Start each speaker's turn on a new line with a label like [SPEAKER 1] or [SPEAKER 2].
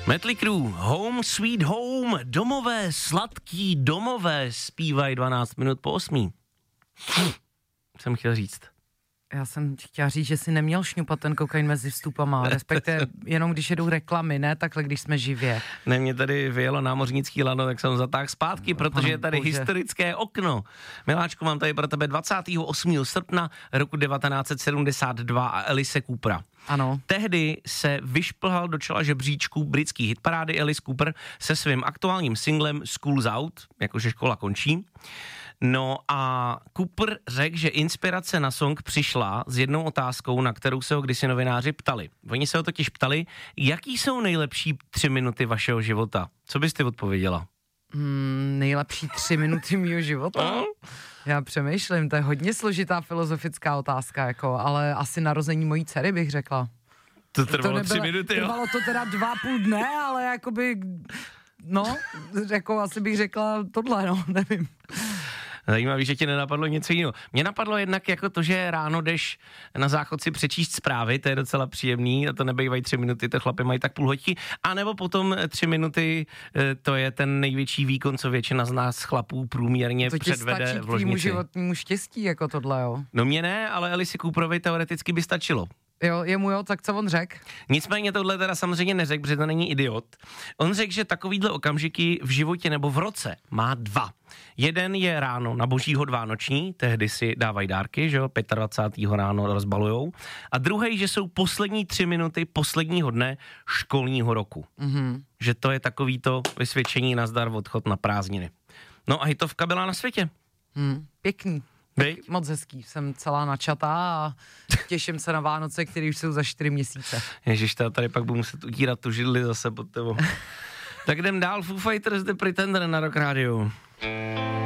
[SPEAKER 1] Mötley Crüe, Home Sweet Home, domové, sladký domové, zpívají 12 minut po 8. Jsem chtěl říct.
[SPEAKER 2] Já jsem chtěla říct, že si neměl šňupat ten kokain mezi vstupama, respektive jenom když jedou reklamy, ne takhle, když jsme živě.
[SPEAKER 1] Ne, mě tady vyjelo námořnický lano, tak jsem zatáhl zpátky, protože je tady historické okno. Miláčku, mám tady pro tebe 28. srpna roku 1972 a Alice Coopera.
[SPEAKER 2] Ano.
[SPEAKER 1] Tehdy se vyšplhal do čela žebříčku britský hitparády Alice Cooper se svým aktuálním singlem School's Out, jakože škola končí. No a Cooper řekl, že inspirace na song přišla s jednou otázkou, na kterou se ho kdysi novináři ptali. Oni se ho totiž ptali, jaký jsou nejlepší 3 minuty vašeho života. Co bys ty odpověděla?
[SPEAKER 2] Nejlepší 3 minuty mýho života? Já přemýšlím, to je hodně složitá filozofická otázka, jako, ale asi narození mojí dcery bych řekla.
[SPEAKER 1] To trvalo 3 minuty, jo?
[SPEAKER 2] Trvalo to teda 2,5 dne, ale jakoby, no, jako asi bych řekla tohle, no, nevím.
[SPEAKER 1] Zajímavý, že ti nenapadlo něco jiného. Mně napadlo jednak jako to, že ráno jdeš na záchod si přečíst zprávy, to je docela příjemný, a to nebejvají 3 minuty, to chlapy mají tak půl hoďky, anebo potom 3 minuty, to je ten největší výkon, co většina z nás chlapů průměrně předvede v ložnici. To
[SPEAKER 2] životnímu štěstí, jako tohle, jo?
[SPEAKER 1] No mě ne, ale Alici Cooperovi teoreticky by stačilo.
[SPEAKER 2] Jo, jemu jo, tak co on řekl?
[SPEAKER 1] Nicméně tohle teda samozřejmě neřekl, protože to není idiot. On řekl, že takovýhle okamžiky v životě nebo v roce má 2. Jeden je ráno na Boží hod vánoční, tehdy si dávají dárky, že jo, 25. ráno rozbalujou. A druhý, že jsou poslední 3 minuty posledního dne školního roku. Že to je takovýto vysvědčení nazdar odchod na prázdniny. No a hitovka byla na světě.
[SPEAKER 2] Pěkný. Moc hezký, jsem celá načatá a těším se na Vánoce, které už jsou za 4 měsíce.
[SPEAKER 1] Ježiš, tady pak budu muset utírat tu židli zase pod tebou. Tak jdem dál, Foo Fighters, The Pretender na Rock Radio.